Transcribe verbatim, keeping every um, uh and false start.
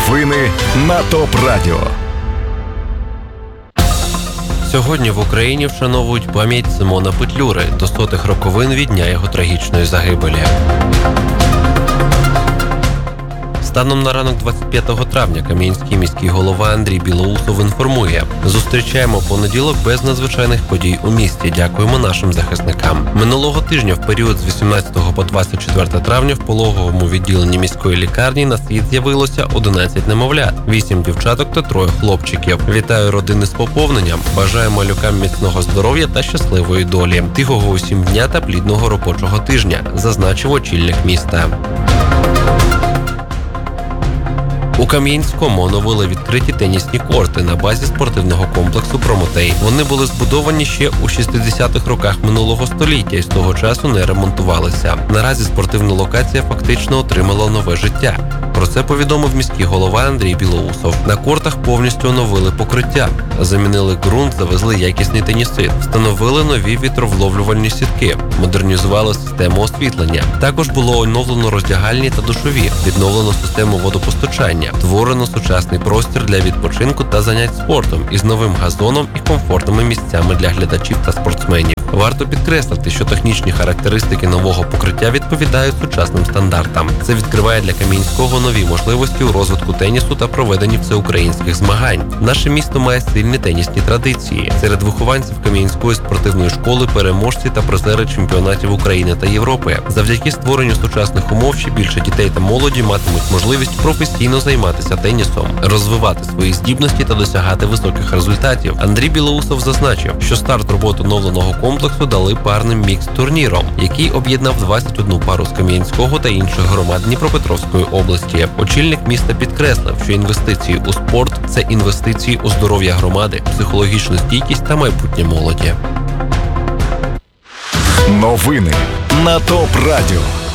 Новини на ТОП Радіо. Сьогодні в Україні вшановують пам'ять Симона Петлюри до сотих роковин від дня його трагічної загибелі. Станом на ранок двадцять п'ятого травня Кам'янський міський голова Андрій Білоусов інформує: зустрічаємо понеділок без надзвичайних подій у місті. Дякуємо нашим захисникам. Минулого тижня в період з вісімнадцятого по двадцять четверте травня в пологовому відділенні міської лікарні на світ з'явилося одинадцять немовлят, вісім дівчаток та троє хлопчиків. Вітаю родини з поповненням. Бажаю малюкам міцного здоров'я та щасливої долі. Тихого усім дня та плідного робочого тижня, зазначив очільник міста. У Кам'янському оновили відкриті тенісні корти на базі спортивного комплексу «Прометей». Вони були збудовані ще у шістдесятих роках минулого століття і з того часу не ремонтувалися. Наразі спортивна локація фактично отримала нове життя. Про це повідомив міський голова Андрій Білоусов. На кортах повністю оновили покриття, замінили ґрунт, завезли якісний тенісит, встановили нові вітровловлювальні сітки, модернізували систему освітлення. Також було оновлено роздягальні та душові, відновлено систему водопостачання, створено сучасний простір для відпочинку та занять спортом із новим газоном і комфортними місцями для глядачів та спортсменів. Варто підкреслити, що технічні характеристики нового покриття відповідають сучасним стандартам. Це відкриває для Кам'янського нові можливості у розвитку тенісу та проведенні всеукраїнських змагань. Наше місто має сильні тенісні традиції. Серед вихованців Кам'янської спортивної школи переможці та призери чемпіонатів України та Європи. Завдяки створенню сучасних умов ще більше дітей та молоді матимуть можливість професійно займатися тенісом, розвивати свої здібності та досягати високих результатів. Андрій Білоусов зазначив, що старт роботи оновленого комплексу дали парним мікс-турніром, який об'єднав двадцять одну пару з Кам'янського та інших громад Дніпропетровської області. Очільник міста підкреслив, що інвестиції у спорт – це інвестиції у здоров'я громади, психологічну стійкість та майбутнє молоді. Новини на ТОП Радіо.